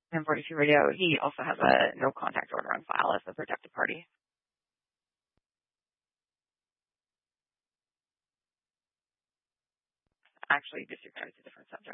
And 42 Radio, he also has a no contact order on file as the protected party. Actually, disagreement is a different subject.